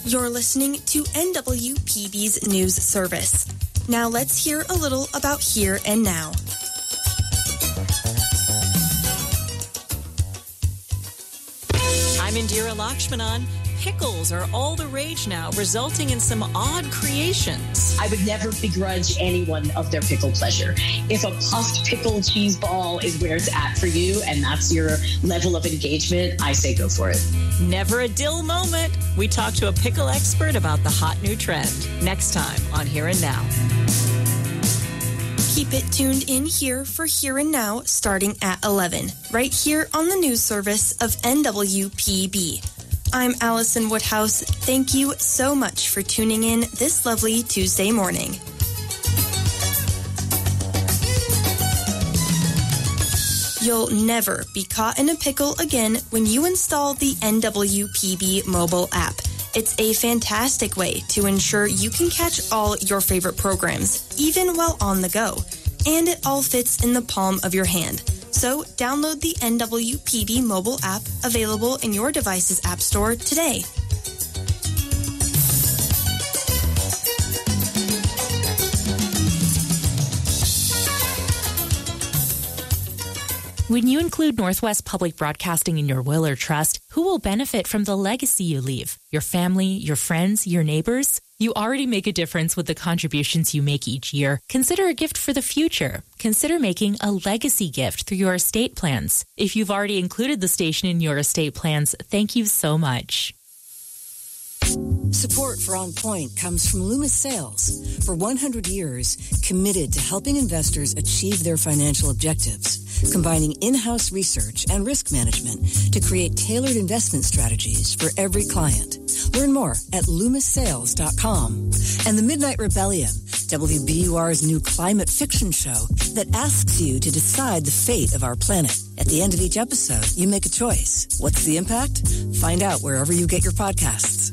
You're listening to NWPB's News Service. Now let's hear a little about Here and Now. I'm Indira Lakshmanan. Pickles are all the rage now, resulting in some odd creations. I would never begrudge anyone of their pickle pleasure. If a puffed pickle cheese ball is where it's at for you and that's your level of engagement, I say go for it. Never a dill moment. We talk to a pickle expert about the hot new trend. Next time on Here and Now. Keep it tuned in here for Here and Now starting at 11, right here on the news service of NWPB. I'm Allison Woodhouse. Thank you so much for tuning in this lovely Tuesday morning. You'll never be caught in a pickle again when you install the NWPB mobile app. It's a fantastic way to ensure you can catch all your favorite programs, even while on the go. And it all fits in the palm of your hand. So download the NWPB mobile app available in your device's app store today. When you include Northwest Public Broadcasting in your will or trust, who will benefit from the legacy you leave? Your family, your friends, your neighbors? You already make a difference with the contributions you make each year. Consider a gift for the future. Consider making a legacy gift through your estate plans. If you've already included the station in your estate plans, thank you so much. Support for On Point comes from Loomis Sales. For 100 years, committed to helping investors achieve their financial objectives, combining in-house research and risk management to create tailored investment strategies for every client. Learn more at LoomisSales.com. And The Midnight Rebellion, WBUR's new climate fiction show that asks you to decide the fate of our planet. At the end of each episode, you make a choice. What's the impact? Find out wherever you get your podcasts.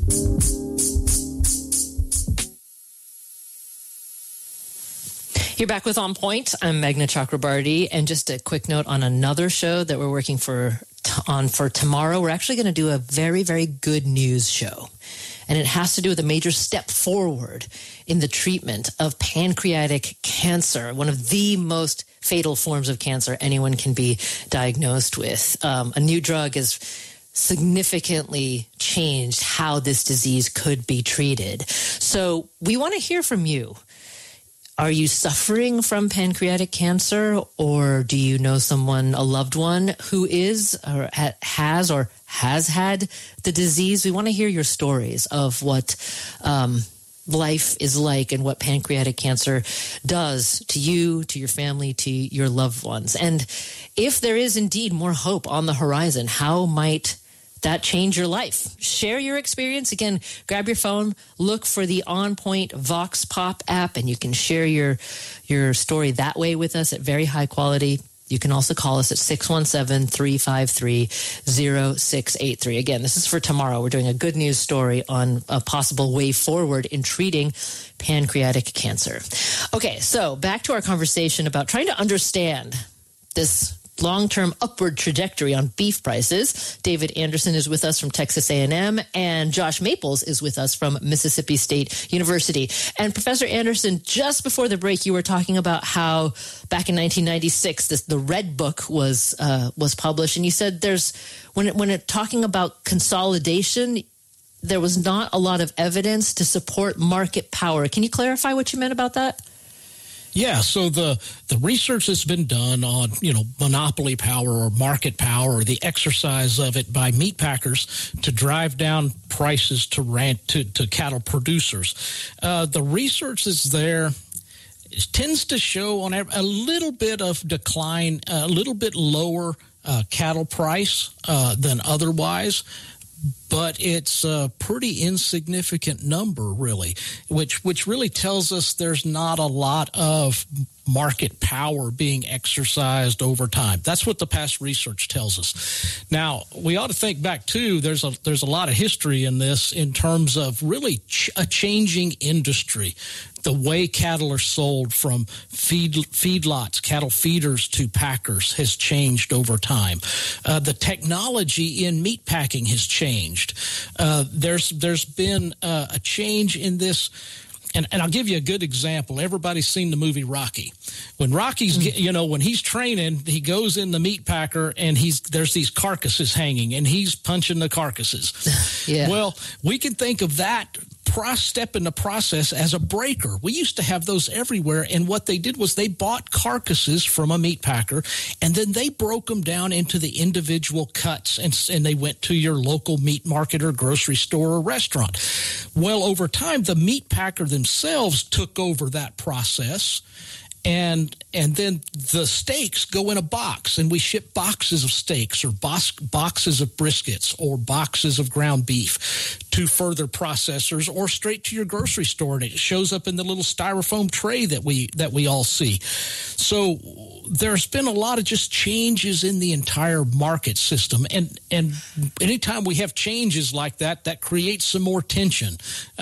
You're back with On Point. I'm Meghna Chakrabarty. And just a quick note on another show that we're working on for tomorrow. We're actually going to do a very, very good news show. And it has to do with a major step forward in the treatment of pancreatic cancer, one of the most fatal forms of cancer anyone can be diagnosed with. A new drug has significantly changed how this disease could be treated. So we want to hear from you. Are you suffering from pancreatic cancer, or do you know someone, a loved one, who is or has had the disease? We want to hear your stories of what life is like and what pancreatic cancer does to you, to your family, to your loved ones. And if there is indeed more hope on the horizon, how might that change your life? Share your experience. Again, grab your phone, look for the On Point Vox Pop app, and you can share your story that way with us at very high quality. You can also call us at 617-353-0683. Again, this is for tomorrow. We're doing a good news story on a possible way forward in treating pancreatic cancer. Okay, so back to our conversation about trying to understand this long-term upward trajectory on beef prices. David Anderson is with us from Texas A&M, and Josh Maples is with us from Mississippi State University. And Professor Anderson, just before the break, you were talking about how back in 1996, the Red Book was published, and you said when talking about consolidation, there was not a lot of evidence to support market power. Can you clarify what you meant about that? Yeah, so the research that's been done on, monopoly power or market power, or the exercise of it by meat packers to drive down prices to cattle producers. The research that's there tends to show on a little bit of decline, a little bit lower cattle price than otherwise. But it's a pretty insignificant number, really, which really tells us there's not a lot of market power being exercised over time. That's what the past research tells us. Now, we ought to think back, too. There's a lot of history in this in terms of really a changing industry. The way cattle are sold from feedlots, cattle feeders to packers has changed over time. The technology in meat packing has changed. changed. There's been a change in this. And I'll give you a good example. Everybody's seen the movie Rocky. When Rocky's, when he's training, he goes in the meat packer and there's these carcasses hanging and he's punching the carcasses. Yeah. Well, we can think of that step in the process as a breaker. We used to have those everywhere, and what they did was they bought carcasses from a meat packer, and then they broke them down into the individual cuts, and they went to your local meat market or grocery store or restaurant. Well, over time, the meat packer themselves took over that process, and then the steaks go in a box, and we ship boxes of steaks or boxes of briskets or boxes of ground beef to further processors or straight to your grocery store, and it shows up in the little styrofoam tray that we all see. So there's been a lot of just changes in the entire market system, and anytime we have changes like that, that creates some more tension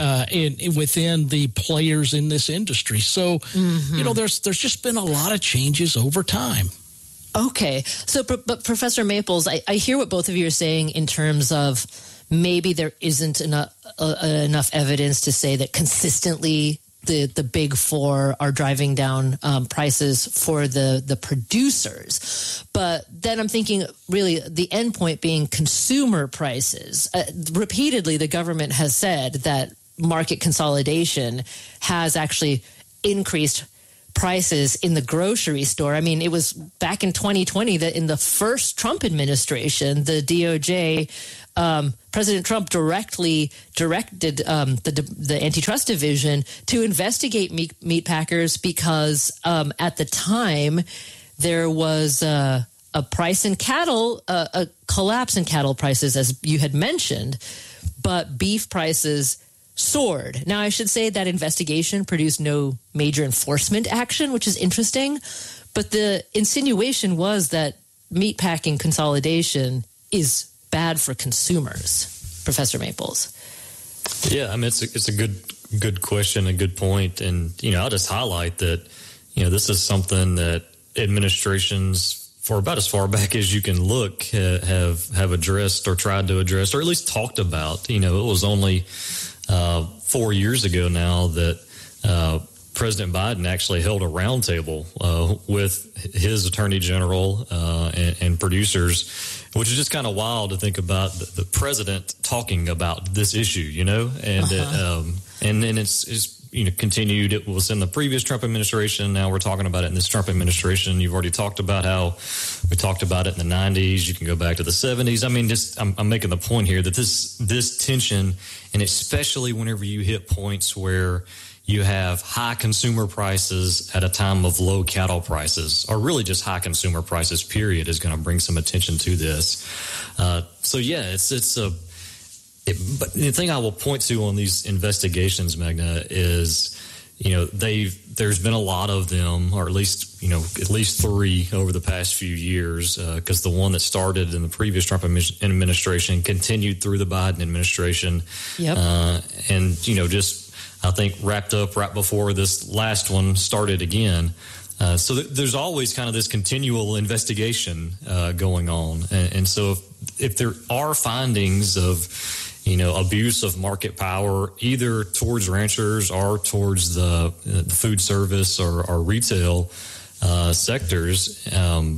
within the players in this industry. So there's just been a lot of changes over time. Okay. So, but Professor Maples, I hear what both of you are saying in terms of maybe there isn't enough evidence to say that consistently the big four are driving down prices for the producers. But then I'm thinking really the end point being consumer prices. Repeatedly, the government has said that market consolidation has actually increased prices in the grocery store. I mean, it was back in 2020 that in the first Trump administration, the DOJ, President Trump directly directed the antitrust division to investigate meat packers because at the time there was a price in cattle, a collapse in cattle prices, as you had mentioned, but beef prices soared. Now, I should say that investigation produced no major enforcement action, which is interesting. But the insinuation was that meatpacking consolidation is bad for consumers. Professor Maples. Yeah, I mean, it's a good question, a good point. And, I'll just highlight that, this is something that administrations for about as far back as you can look have addressed or tried to address, or at least talked about. It was only 4 years ago now that President Biden actually held a roundtable with his attorney general and producers, which is just kind of wild to think about the president talking about this issue, and then it's continued. It was in the previous Trump administration. Now we're talking about it in this Trump administration. You've already talked about how we talked about it in the 90s. You can go back to the 70s. I mean, I'm making the point here that this tension, and especially whenever you hit points where you have high consumer prices at a time of low cattle prices, or really just high consumer prices, period, is going to bring some attention to this. So yeah, but the thing I will point to on these investigations, Magna, is, there's been a lot of them, or at least 3 over the past few years, because the one that started in the previous Trump administration continued through the Biden administration. Yep. And, I think wrapped up right before this last one started again. So there's always kind of this continual investigation going on. And so if there are findings of, abuse of market power, either towards ranchers or towards the food service or retail sectors,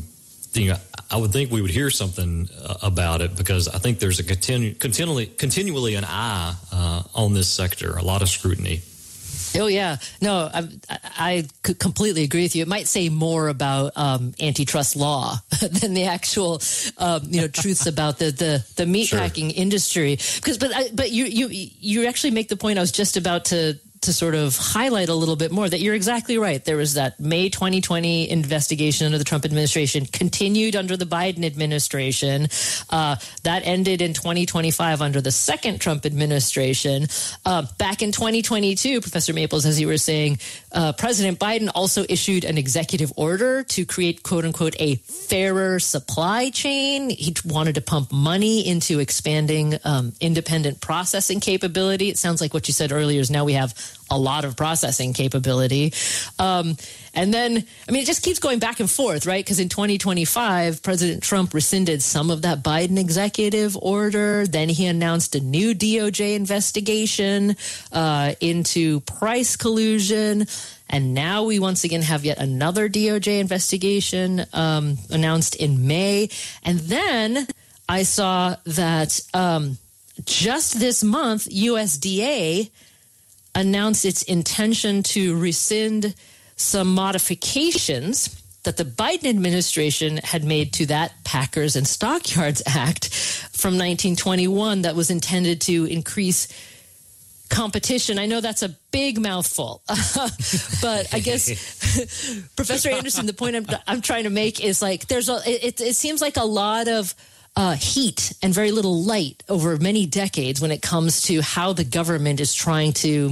I would think we would hear something about it, because I think there's a continually an eye on this sector, a lot of scrutiny. Oh, yeah. No, I could completely agree with you. It might say more about antitrust law than the actual, truths about the meatpacking industry. But you actually make the point I was just about to sort of highlight a little bit more, that you're exactly right. There was that May 2020 investigation under the Trump administration, continued under the Biden administration. That ended in 2025 under the second Trump administration. Back in 2022, Professor Maples, as you were saying, President Biden also issued an executive order to create, quote unquote, a fairer supply chain. He wanted to pump money into expanding independent processing capability. It sounds like what you said earlier is now we have a lot of processing capability. And then, I mean, it just keeps going back and forth, right? Because in 2025, President Trump rescinded some of that Biden executive order. Then he announced a new DOJ investigation into price collusion. And now we once again have yet another DOJ investigation announced in May. And then I saw that just this month, USDA announced its intention to rescind some modifications that the Biden administration had made to that Packers and Stockyards Act from 1921 that was intended to increase competition. I know that's a big mouthful, but I guess, Professor Anderson, the point I'm trying to make is like it seems like a lot of heat and very little light over many decades when it comes to how the government is trying to,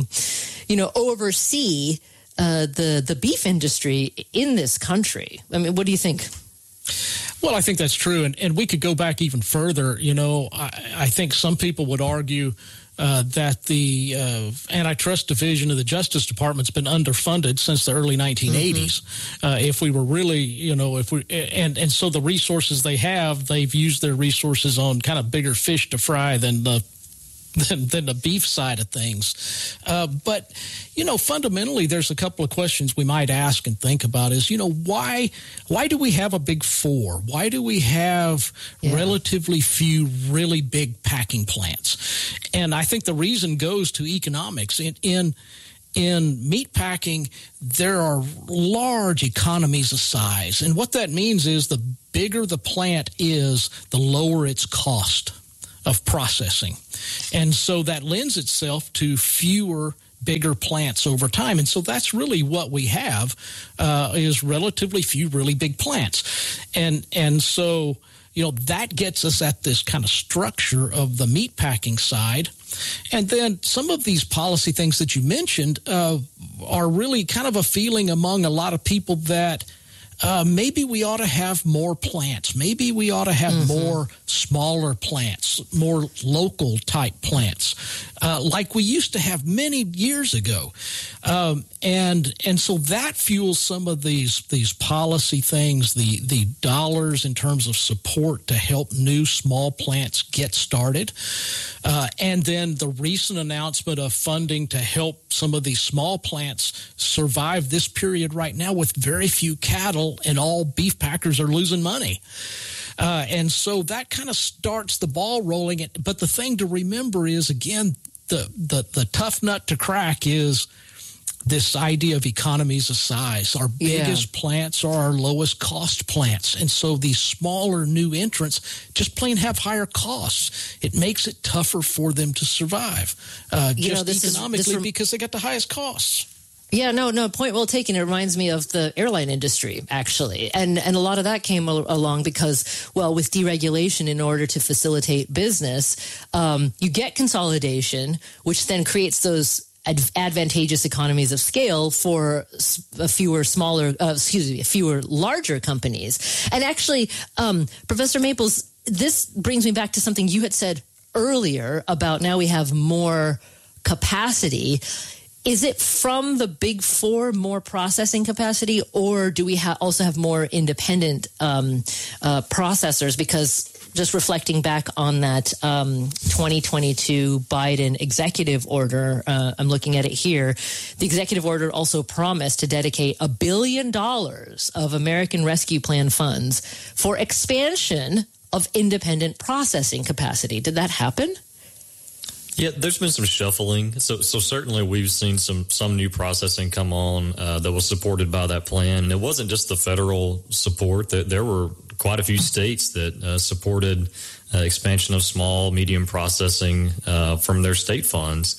oversee the beef industry in this country. I mean, what do you think? Well, I think that's true. And we could go back even further. I think some people would argue that the antitrust division of the Justice Department's been underfunded since the early 1980s. If we were really, and so the resources they have, they've used their resources on kind of bigger fish to fry than the beef side of things. But, fundamentally, there's a couple of questions we might ask and think about is, why do we have a big four? Why do we have relatively few really big packing plants? And I think the reason goes to economics. In meat packing, there are large economies of size. And what that means is the bigger the plant is, the lower its cost of processing. And so that lends itself to fewer bigger plants over time. And so that's really what we have is relatively few really big plants. And so, that gets us at this kind of structure of the meat packing side. And then some of these policy things that you mentioned are really kind of a feeling among a lot of people that maybe we ought to have more plants. Maybe we ought to have more smaller plants, more local type plants, like we used to have many years ago. And so that fuels some of these policy things, the dollars in terms of support to help new small plants get started. And then the recent announcement of funding to help some of these small plants survive this period right now with very few cattle, and all beef packers are losing money. And so that kind of starts the ball rolling. But the thing to remember is, again, the tough nut to crack is this idea of economies of size. Our biggest plants are our lowest cost plants. And so these smaller new entrants just plain have higher costs. It makes it tougher for them to survive economically because they got the highest costs. Yeah, no, point well taken. It reminds me of the airline industry, actually. And a lot of that came along because, well, with deregulation in order to facilitate business, you get consolidation, which then creates those advantageous economies of scale for fewer larger companies. And actually, Professor Maples, this brings me back to something you had said earlier about now we have more capacity. Is it from the big four more processing capacity, or do we also have more independent processors? Because just reflecting back on that 2022 Biden executive order, I'm looking at it here. The executive order also promised to dedicate $1 billion of American Rescue Plan funds for expansion of independent processing capacity. Did that happen? Yeah, there's been some shuffling. So certainly we've seen some new processing come on that was supported by that plan. And it wasn't just the federal support. There were quite a few states that supported expansion of small, medium processing from their state funds.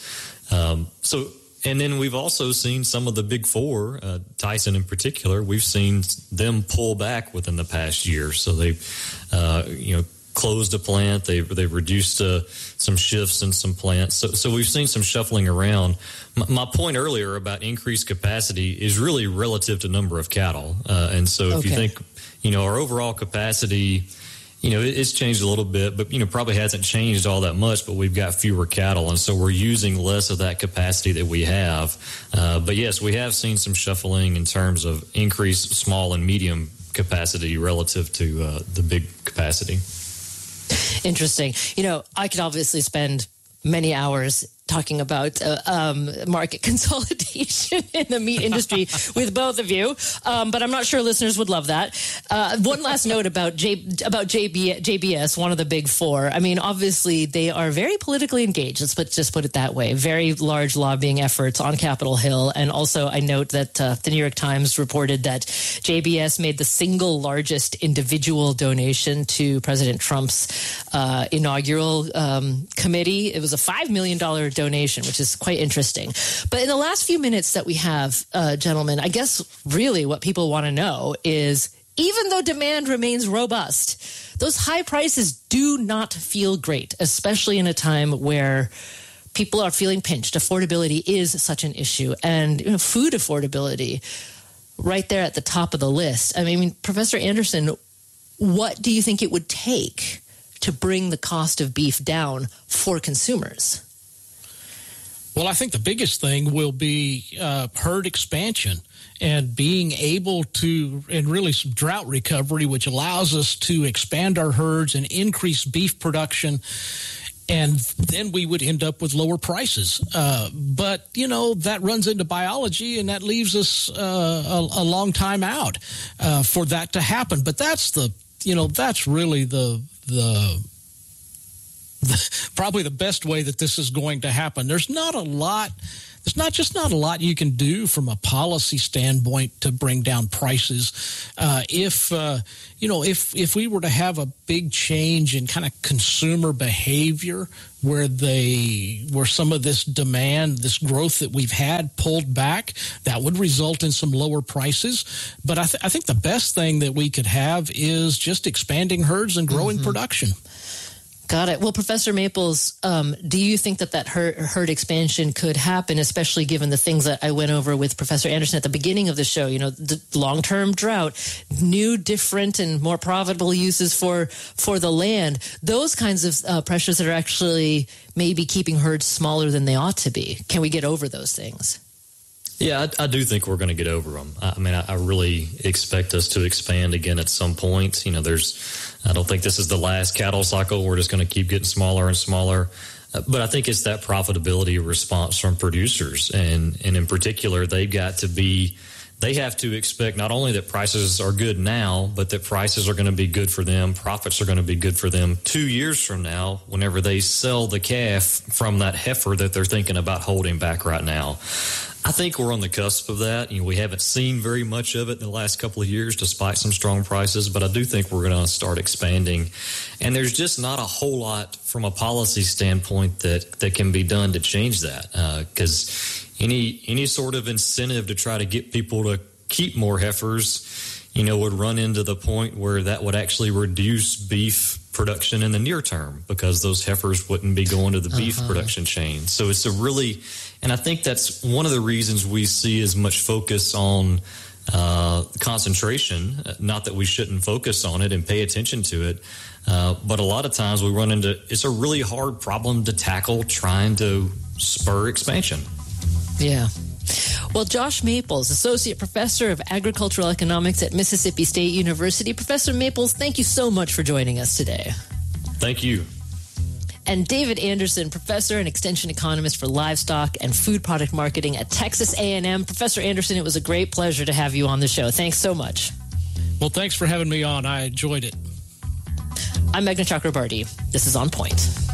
And then we've also seen some of the big four, Tyson in particular, we've seen them pull back within the past year. So they've, closed a plant. They've reduced some shifts in some plants. So we've seen some shuffling around. My point earlier about increased capacity is really relative to number of cattle. And so if you think, our overall capacity it's changed a little bit, but, probably hasn't changed all that much, but we've got fewer cattle. And so we're using less of that capacity that we have. But yes, we have seen some shuffling in terms of increased small and medium capacity relative to the big capacity. Interesting. I could obviously spend many hours talking about market consolidation in the meat industry with both of you, but I'm not sure listeners would love that. One last note about JBS, one of the big four. I mean, obviously, they are very politically engaged. Let's just put it that way. Very large lobbying efforts on Capitol Hill. And also, I note that the New York Times reported that JBS made the single largest individual donation to President Trump's inaugural committee. It was a $5 million donation, which is quite interesting. But in the last few minutes that we have, gentlemen, I guess really what people want to know is, even though demand remains robust, those high prices do not feel great, especially in a time where people are feeling pinched. Affordability is such an issue, and food affordability right there at the top of the list. I mean, Professor Anderson, what do you think it would take to bring the cost of beef down for consumers? Well, I think the biggest thing will be herd expansion and being able to, and really some drought recovery, which allows us to expand our herds and increase beef production. And then we would end up with lower prices. But, that runs into biology, and that leaves us a long time out for that to happen. But that's that's really the probably the best way that this is going to happen. There's not a lot you can do from a policy standpoint to bring down prices. If we were to have a big change in kind of consumer behavior where some of this demand, this growth that we've had pulled back, that would result in some lower prices. But I think the best thing that we could have is just expanding herds and growing production. Got it. Well, Professor Maples, do you think that herd expansion could happen, especially given the things that I went over with Professor Anderson at the beginning of the show? The long-term drought, new, different, and more profitable uses for the land. Those kinds of pressures that are actually maybe keeping herds smaller than they ought to be. Can we get over those things? Yeah, I do think we're going to get over them. I mean, I really expect us to expand again at some point. I don't think this is the last cattle cycle. We're just going to keep getting smaller and smaller. But I think it's that profitability response from producers. And in particular, they have to expect not only that prices are good now, but that prices are going to be good for them. Profits are going to be good for them 2 years from now, whenever they sell the calf from that heifer that they're thinking about holding back right now. I think we're on the cusp of that. We haven't seen very much of it in the last couple of years, despite some strong prices, but I do think we're going to start expanding. And there's just not a whole lot from a policy standpoint that can be done to change that, because any sort of incentive to try to get people to keep more heifers, would run into the point where that would actually reduce beef production in the near term, because those heifers wouldn't be going to the beef production chain. So it's and I think that's one of the reasons we see as much focus on concentration. Not that we shouldn't focus on it and pay attention to it, but a lot of times we run into, it's a really hard problem to tackle trying to spur expansion. Yeah. Well, Josh Maples, Associate Professor of Agricultural Economics at Mississippi State University. Professor Maples, thank you so much for joining us today. Thank you. And David Anderson, Professor and Extension Economist for Livestock and Food Product Marketing at Texas A&M. Professor Anderson, it was a great pleasure to have you on the show. Thanks so much. Well, thanks for having me on. I enjoyed it. I'm Meghna Chakrabarty. This is On Point.